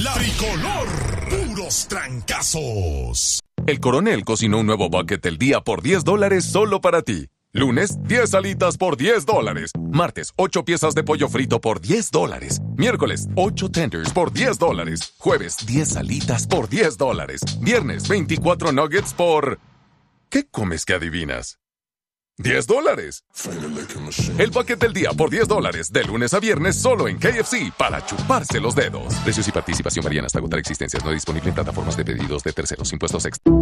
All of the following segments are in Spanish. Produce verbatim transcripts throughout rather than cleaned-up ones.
La Tricolor. Puros trancazos. El Coronel cocinó un nuevo bucket del día por diez dólares solo para ti. Lunes, diez alitas por diez dólares. Martes, ocho piezas de pollo frito por diez dólares. Miércoles, ocho tenders por diez dólares. Jueves, diez alitas por diez dólares. Viernes, veinticuatro nuggets por... ¿Qué comes que adivinas? diez dólares. El bucket del día por diez dólares. De lunes a viernes solo en K F C para chuparse los dedos. Precios y participación varían hasta agotar existencias. No disponible en plataformas de pedidos de terceros. Impuestos extra.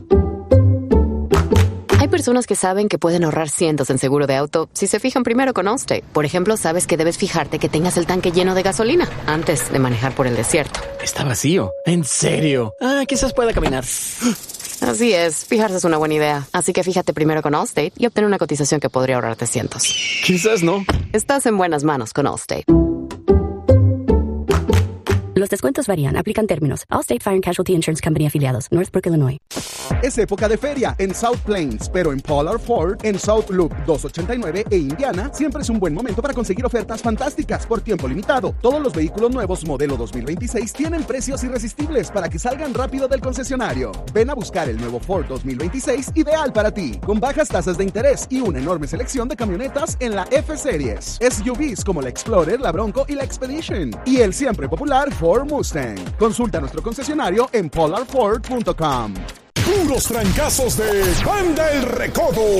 Hay personas que saben que pueden ahorrar cientos en seguro de auto si se fijan primero con Allstate. Por ejemplo, sabes que debes fijarte que tengas el tanque lleno de gasolina antes de manejar por el desierto. Está vacío. ¿En serio? Ah, quizás pueda caminar. Así es, fijarse es una buena idea. Así que fíjate primero con Allstate y obtén una cotización que podría ahorrarte cientos. Quizás no. Estás en buenas manos con Allstate. Los descuentos varían. Aplican términos. Allstate Fire and Casualty Insurance Company afiliados. Northbrook, Illinois. Es época de feria en South Plains, pero en Pollard Ford, en South Loop doscientos ochenta y nueve e Indiana, siempre es un buen momento para conseguir ofertas fantásticas por tiempo limitado. Todos los vehículos nuevos modelo dos mil veintiséis tienen precios irresistibles para que salgan rápido del concesionario. Ven a buscar el nuevo Ford dos mil veintiséis ideal para ti, con bajas tasas de interés y una enorme selección de camionetas en la F-Series. S U Vs como la Explorer, la Bronco y la Expedition. Y el siempre popular Ford Mustang. Consulta nuestro concesionario en pollard ford punto com. Puros trancazos de Banda El Recodo.